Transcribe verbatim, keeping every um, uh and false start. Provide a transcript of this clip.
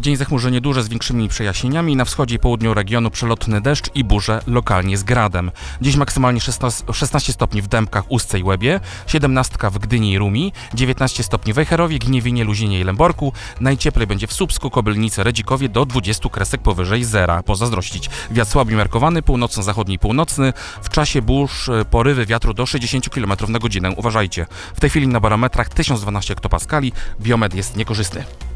dzień zachmurzenie duże z większymi przejaśnieniami. Na wschodzie i południu regionu przelotny deszcz i burze lokalnie z gradem. Dziś maksymalnie szesnaście stopni w Dębkach, Ustce i Łebie, siedemnaście w Gdyni i Rumi, dziewiętnaście stopni w Wejherowie, Gniewinie, Luzinie i Lęborku. Najcieplej będzie w Słupsku, Kobylnicy, Redzikowie do dwudziestu kresek powyżej zera. Pozazdrościć. Wiatr słaby umiarkowany, północno-zachodni i północny. W czasie burz porywy wiatru do sześćdziesięciu kilometrów na godzinę. Uważajcie. W tej chwili na barometrach tysiąc dwanaście hektopaskali. Biometr jest niekorzystny.